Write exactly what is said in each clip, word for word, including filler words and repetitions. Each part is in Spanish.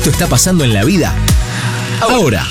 Esto está pasando en la vida ahora.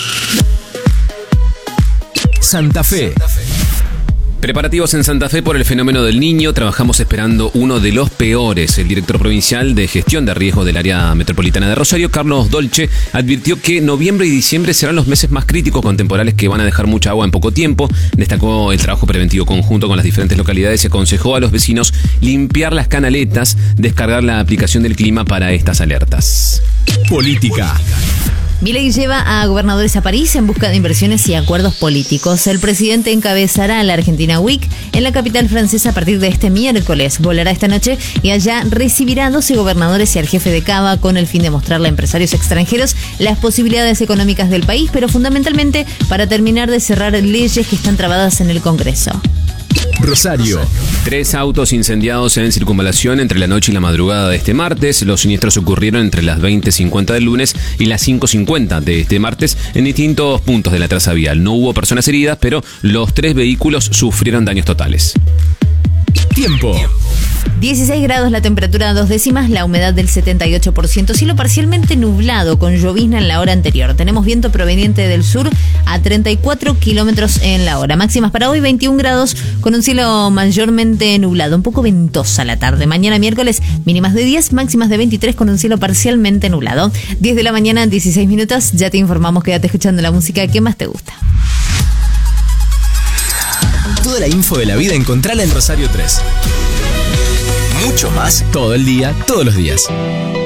Santa Fe. Preparativos en Santa Fe por el fenómeno del Niño. Trabajamos esperando uno de los peores. El director provincial de gestión de riesgo del área metropolitana de Rosario, Carlos Dolce, advirtió que noviembre y diciembre serán los meses más críticos con temporales que van a dejar mucha agua en poco tiempo. Destacó el trabajo preventivo conjunto con las diferentes localidades y aconsejó a los vecinos limpiar las canaletas, descargar la aplicación del clima para estas alertas. Política. Milei lleva a gobernadores a París en busca de inversiones y acuerdos políticos. El presidente encabezará la Argentina Week en la capital francesa a partir de este miércoles. Volará esta noche y allá recibirá a doce gobernadores y al jefe de Cava con el fin de mostrarle a empresarios extranjeros las posibilidades económicas del país, pero fundamentalmente para terminar de cerrar leyes que están trabadas en el Congreso. Rosario. Tres autos incendiados en circunvalación entre la noche y la madrugada de este martes. Los siniestros ocurrieron entre las veinte cincuenta del lunes y las cinco cincuenta de este martes en distintos puntos de la traza vial. No hubo personas heridas, pero los tres vehículos sufrieron daños totales. Tiempo. dieciséis grados la temperatura a dos décimas, la humedad del setenta y ocho por ciento, cielo parcialmente nublado con llovizna en la hora anterior. Tenemos viento proveniente del sur a treinta y cuatro kilómetros en la hora. Máximas para hoy veintiún grados con un cielo mayormente nublado, un poco ventosa la tarde. Mañana miércoles mínimas de diez, máximas de veintitrés con un cielo parcialmente nublado. diez de la mañana, dieciséis minutos, ya te informamos, quédate escuchando la música que más te gusta. Toda la info de la vida encontrala en Rosario tres. Mucho más todo el día, todos los días.